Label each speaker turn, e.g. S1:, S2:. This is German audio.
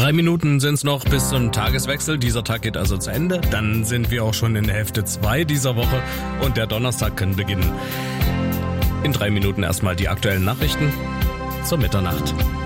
S1: 3 Minuten sind es noch bis zum Tageswechsel. Dieser Tag geht also zu Ende. Dann sind wir auch schon in Hälfte 2 dieser Woche und der Donnerstag kann beginnen. In 3 Minuten erstmal die aktuellen Nachrichten zur Mitternacht.